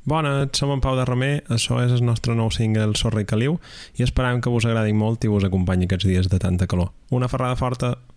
Bona, som en Pau de Romer, això és el nostre nou single Sorra i Caliu i esperem que vos agradi molt i vos acompanyi aquests dies de tanta calor. Una ferrada forta!